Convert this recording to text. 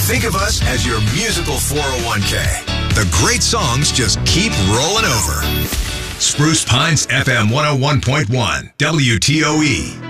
Think of us as your musical 401k. The great songs just keep rolling over. Spruce Pines FM 101.1 WTOE.